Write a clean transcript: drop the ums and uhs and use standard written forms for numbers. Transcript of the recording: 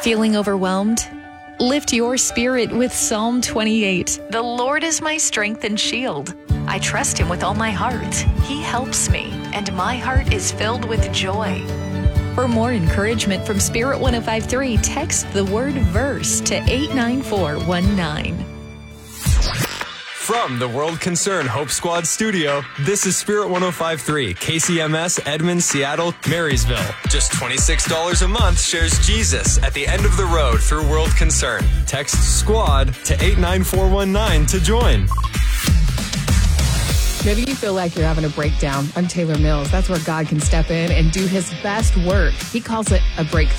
Feeling overwhelmed? Lift your spirit with Psalm 28. The Lord is my strength and shield. I trust him with all my heart. He helps me, and my heart is filled with joy. For more encouragement from Spirit 105.3, text the word verse to 89419. From the World Concern Hope Squad studio, this is Spirit 105.3, KCMS, Edmond, Seattle, Marysville. Just $26 a month shares Jesus at the end of the road through World Concern. Text SQUAD to 89419 to join. Maybe you feel like you're having a breakdown. I'm Taylor Mills. That's where God can step in and do his best work. He calls it a breakthrough.